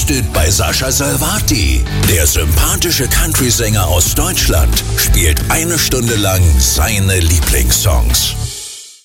steht bei Sascha Salvati. Der sympathische Country-Sänger aus Deutschland spielt 1 Stunde lang seine Lieblingssongs.